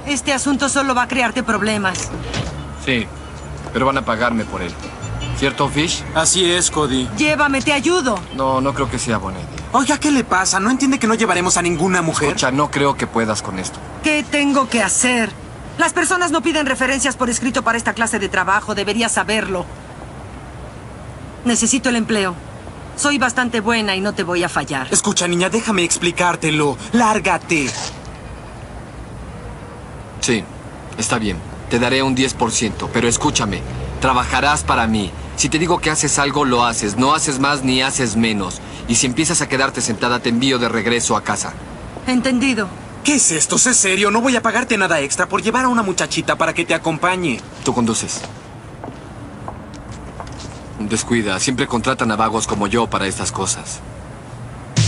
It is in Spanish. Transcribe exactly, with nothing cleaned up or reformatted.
Este asunto solo va a crearte problemas. Sí, pero van a pagarme por él. ¿Cierto, Fish? Así es, Cody. Llévame, te ayudo. No, no creo que sea buena idea. Oiga, ¿qué le pasa? ¿No entiende que no llevaremos a ninguna mujer? Escucha, no creo que puedas con esto. ¿Qué tengo que hacer? Las personas no piden referencias por escrito para esta clase de trabajo. Deberías saberlo. Necesito el empleo. Soy bastante buena y no te voy a fallar. Escucha, niña, déjame explicártelo. Lárgate. Sí, está bien. Te daré un diez por ciento, pero escúchame. Trabajarás para mí. Si te digo que haces algo, lo haces. No haces más ni haces menos. Y si empiezas a quedarte sentada, te envío de regreso a casa. Entendido. ¿Qué es esto? ¿Es serio? No voy a pagarte nada extra por llevar a una muchachita para que te acompañe. Tú conduces. Descuida, siempre contratan a vagos como yo para estas cosas.